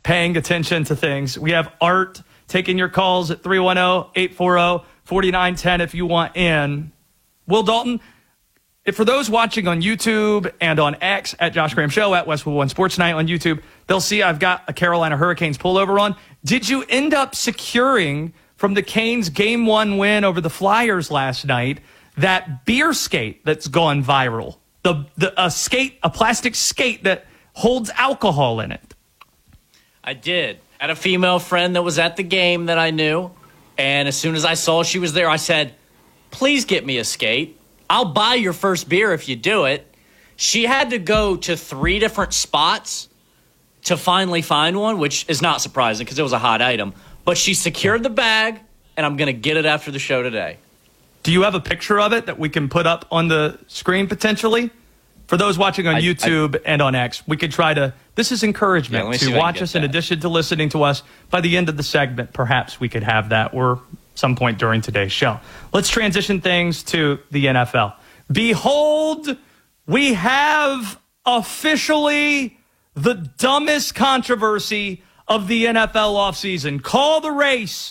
paying attention to things. We have Art taking your calls at 310-840-4910 if you want in. Will Dalton, for those watching on YouTube and on X at Josh Graham Show, at Westwood One Sports Night on YouTube, they'll see I've got a Carolina Hurricanes pullover on. Did you end up securing from the Canes' Game 1 win over the Flyers last night that beer skate that's gone viral? A plastic skate that holds alcohol in it. I did. I had a female friend that was at the game that I knew, and as soon as I saw she was there, I said, please get me a skate. I'll buy your first beer if you do it. She had to go to 3 different spots to finally find one, which is not surprising because it was a hot item. But she secured the bag, and I'm going to get it after the show today. Do you have a picture of it that we can put up on the screen potentially? For those watching on YouTube and on X, we could try to, this is encouragement to watch us in addition to listening to us. By the end of the segment, perhaps we could have that or some point during today's show. Let's transition things to the NFL. Behold, we have officially the dumbest controversy of the NFL offseason. Call the race.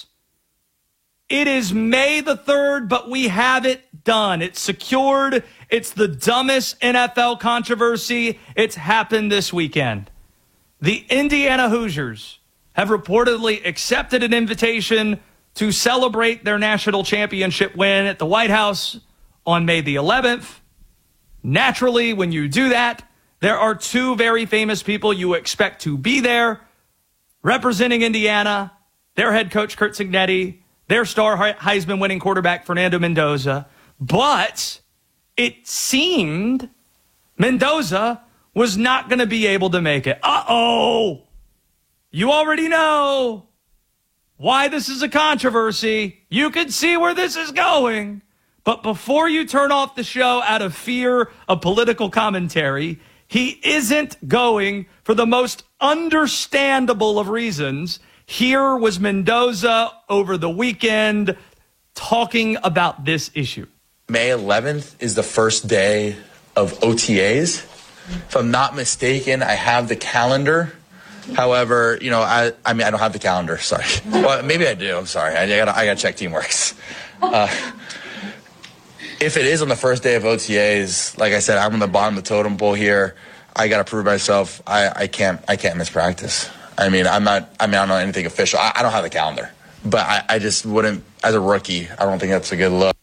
It is May the 3rd, but we have it done. It's secured. It's the dumbest NFL controversy. It's happened this weekend. The Indiana Hoosiers have reportedly accepted an invitation to celebrate their national championship win at the White House on May the 11th. Naturally, when you do that, there are 2 very famous people you expect to be there representing Indiana, their head coach, Curt Cignetti, their star Heisman-winning quarterback, Fernando Mendoza. But it seemed Mendoza was not going to be able to make it. Uh-oh! You already know why this is a controversy. You can see where this is going. But before you turn off the show out of fear of political commentary, he isn't going for the most understandable of reasons. Here was Mendoza over the weekend talking about this issue. May 11th is the first day of OTAs. If I'm not mistaken, I have the calendar. However, I don't have the calendar. Sorry. Well, maybe I do. I'm sorry. I gotta check Teamworks. If it is on the first day of OTAs, like I said, I'm on the bottom of the totem pole here. I gotta prove myself. I can't miss practice. I don't know anything official. I don't have the calendar. But I just wouldn't, as a rookie, I don't think that's a good look.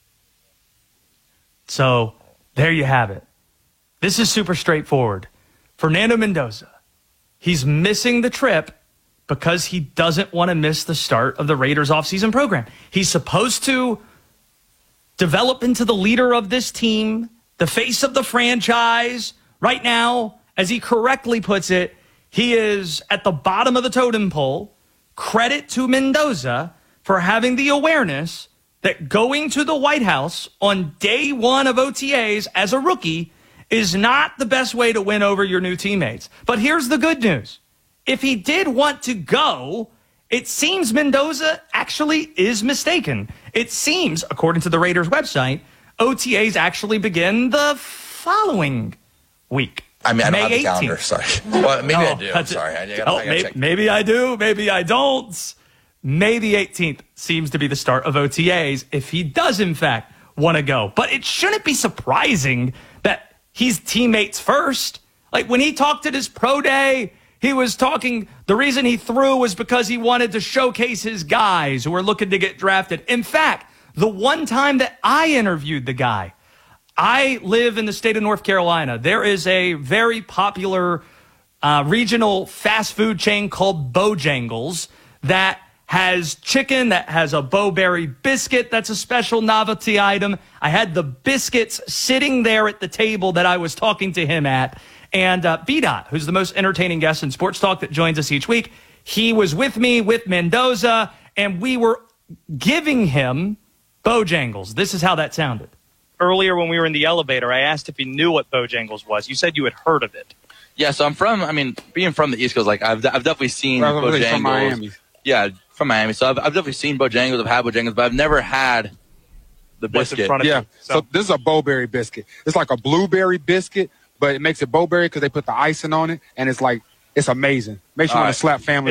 So, there you have it. This is super straightforward. Fernando Mendoza, he's missing the trip because he doesn't want to miss the start of the Raiders offseason program. He's supposed to develop into the leader of this team, the face of the franchise. Right now, as he correctly puts it, he is at the bottom of the totem pole. Credit to Mendoza for having the awareness that going to the White House on day 1 of OTAs as a rookie is not the best way to win over your new teammates. But here's the good news. If he did want to go, it seems Mendoza actually is mistaken. It seems, according to the Raiders website, OTAs actually begin the following week. I don't have the 18th. calendar. Sorry. Well, maybe I do. I'm sorry. I gotta check. Maybe I do. Maybe I don't. May the 18th seems to be the start of OTAs if he does, in fact, want to go. But it shouldn't be surprising that he's teammates first. Like when he talked at his pro day, he was talking, the reason he threw was because he wanted to showcase his guys who were looking to get drafted. In fact, the one time that I interviewed the guy, I live in the state of North Carolina. There is a very popular regional fast food chain called Bojangles that has chicken, that has a Bowberry biscuit. That's a special novelty item. I had the biscuits sitting there at the table that I was talking to him at. And B-Dot, who's the most entertaining guest in sports talk that joins us each week, he was with me with Mendoza, and we were giving him Bojangles. This is how that sounded. Earlier when we were in the elevator, I asked if he knew what Bojangles was. You said you had heard of it. Yeah, so being from the East Coast, I've definitely seen Bojangles. From Miami. Yeah, from Miami. So I've definitely seen Bojangles. I've had Bojangles, but I've never had the biscuit. In front of you. So this is a Bowberry biscuit. It's like a blueberry biscuit, but it makes it Bowberry because they put the icing on it, and it's amazing. Makes you want to slap family